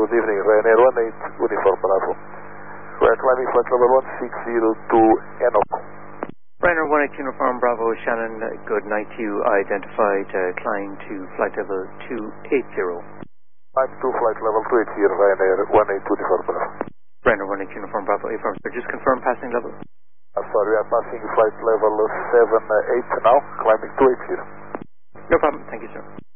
good evening, Ryanair 18 Uniform Bravo. We are climbing flight level 1602 Enoch. Ryanair 18 Uniform Bravo, Shannon, good night to you. Identified, climb to flight level 280. Climb to flight level 280, Ryanair 18 Uniform Bravo. Ryanair 18 Uniform Bravo, affirm. Just confirm passing level. Sorry, we are passing flight level 78 now, climbing 280. No problem, thank you, sir.